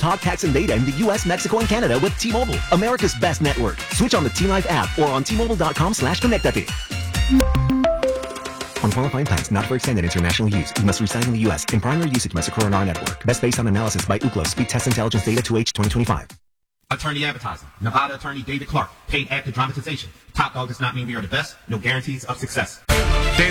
Talk, text, and data in the U.S., Mexico, and Canada with T-Mobile, America's best network. Switch on the T-Life app or on T-Mobile.com/connectate. On qualifying plans not for extended international use, you must reside in the U.S. and primary usage must occur on our network. Best based on analysis by Ookla Speed Test Intelligence Data 2H 2025. Attorney advertising. Nevada attorney David Clark. Paid actor dramatization. Top Dog does not mean we are the best. No guarantees of success. They